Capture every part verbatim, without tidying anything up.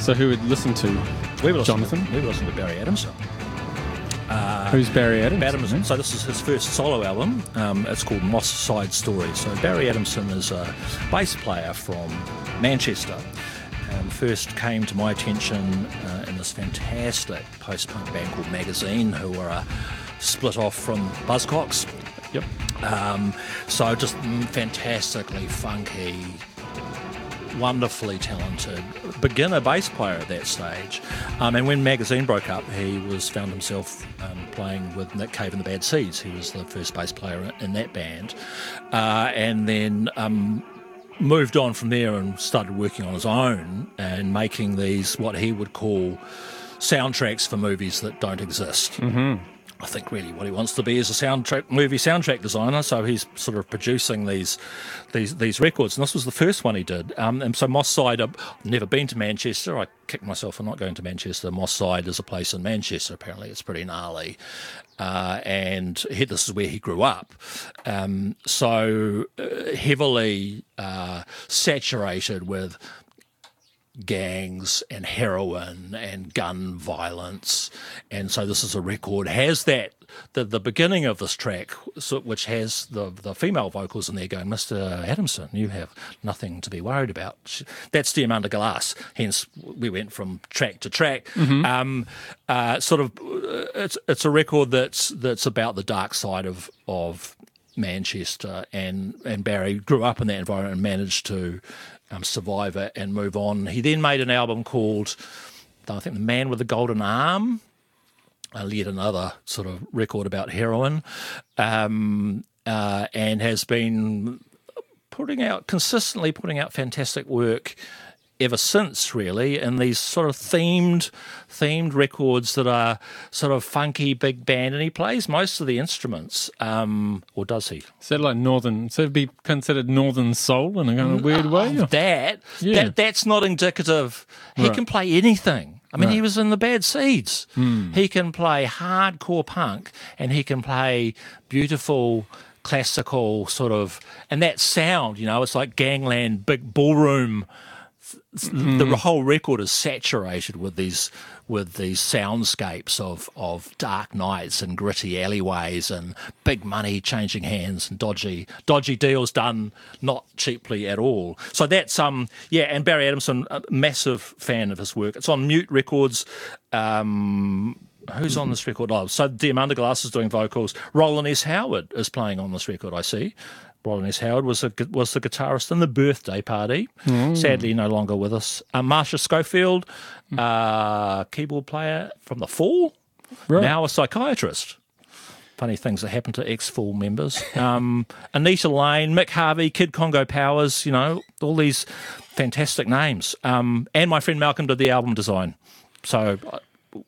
So who would listen to We were listening Jonathan? To, we were listening to Barry Adamson. Uh, Who's Barry Adamson? Adamson. So this is his first solo album. Um, it's called Moss Side Story. So Barry Adamson is a bass player from Manchester. Um, first came to my attention uh, in this fantastic post-punk band called Magazine, who were a split off from Buzzcocks. Yep. Um, so just fantastically funky, wonderfully talented beginner bass player at that stage. Um, and when Magazine broke up, he was found himself um, playing with Nick Cave and the Bad Seeds. He was the first bass player in, in that band. Uh, and then um, moved on from there and started working on his own and making these, what he would call soundtracks for movies that don't exist. Mm-hmm. I think really what he wants to be is a soundtrack movie soundtrack designer, so he's sort of producing these these these records, and this was the first one he did. Um, and so Moss Side, I've never been to Manchester. I kicked myself for not going to Manchester. Moss Side is a place in Manchester. Apparently, it's pretty gnarly, uh, and he, this is where he grew up. Um, so uh, heavily uh, saturated with gangs and heroin and gun violence, and so this is a record has that the the beginning of this track, so, which has the the female vocals in there going, Mister Adamson, you have nothing to be worried about. That's Steam Under Glass. Hence, we went from track to track. Mm-hmm. Um, uh, sort of, it's it's a record that's that's about the dark side of of Manchester, and and Barry grew up in that environment and managed to Um, survive it and move on. He then made an album called, I think, The Man with the Golden Arm, uh, yet another sort of record about heroin, um, uh, and has been putting out, consistently putting out fantastic work ever since, really, and these sort of themed themed records that are sort of funky, big band, and he plays most of the instruments, um, or does he? Is that like northern, so it'd be considered northern soul in a kind of weird way? Or? That, Yeah. that That's not indicative. He Right. can play anything. I mean, Right. he was in the Bad Seeds. Mm. He can play hardcore punk, and he can play beautiful classical sort of, and that sound, you know, it's like gangland, big ballroom. The Mm. whole record is saturated with these with these soundscapes of, of dark nights and gritty alleyways and big money changing hands and dodgy dodgy deals done not cheaply at all. So that's um yeah, and Barry Adamson, a massive fan of his work. It's on Mute Records. Um, who's on this record? Oh, so Dim Underglass is doing vocals. Roland S. Howard is playing on this record, I see. Roland S. Howard was a, was the guitarist in the Birthday Party, Mm. sadly no longer with us. Uh, Marsha Schofield, uh, keyboard player from The Fall, Right. now a psychiatrist. Funny things that happen to ex-Fall members. Um, Anita Lane, Mick Harvey, Kid Congo Powers, you know, all these fantastic names. Um, and my friend Malcolm did the album design. So I,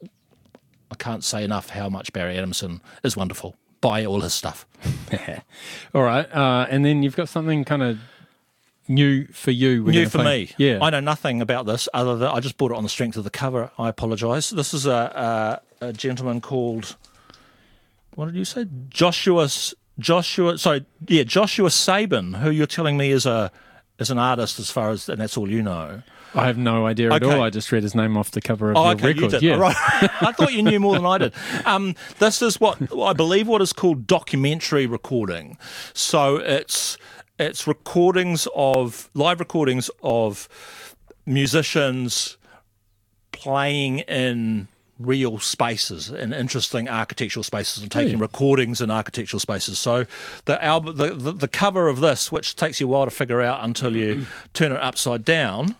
I can't say enough how much Barry Adamson is wonderful. Buy all his stuff. All right, uh, and then you've got something kind of new for you. We're New gonna for play. me. Yeah. I know nothing about this other than I just bought it on the strength of the cover. I apologise. This is a, a, a gentleman called, what did you say? Joshua, Joshua, sorry, yeah, Joshua Sabin, who you're telling me is a is an artist as far as, and that's all you know. I have no idea at Okay. all. I just read his name off the cover of Oh, your okay, record. you did. Yeah. All right. I thought you knew more than I did. Um, this is what I believe what is called documentary recording. So it's it's recordings of live recordings of musicians playing in real spaces and interesting architectural spaces and taking Yeah. recordings in architectural spaces. So the album, the, the, the cover of this, which takes you a while to figure out until you turn it upside down,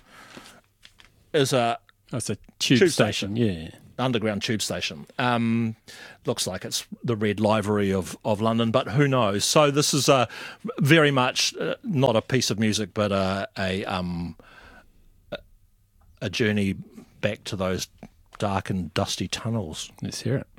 is a That's a tube, Tube station. Yeah. underground tube station. Um, looks like it's the red livery of, of London, but who knows? So this is a very much uh, not a piece of music, but a a, um, a journey back to those dark and dusty tunnels. Let's hear it.